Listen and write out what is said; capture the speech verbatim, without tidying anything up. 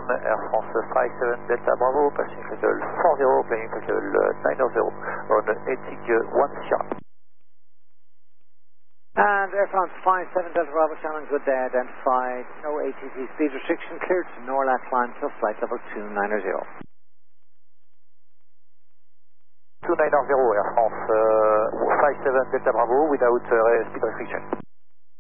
afternoon, Air France five seven Delta Bravo, passing flight level four zero, planning flight level nine zero on heading one Sierra. And Air France five seven Delta Bravo, Shannon, good day, identified, no A T C speed restriction, cleared to Norlat climb to flight level two nine zero. two nine zero Air France uh, five seven Delta Bravo without uh, speed restriction.